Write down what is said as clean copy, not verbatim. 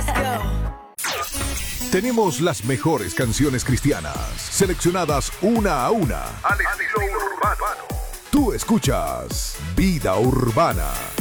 Tenemos las mejores canciones cristianas, seleccionadas una a una, al estilo urbano. Tú escuchas Vida Urbana.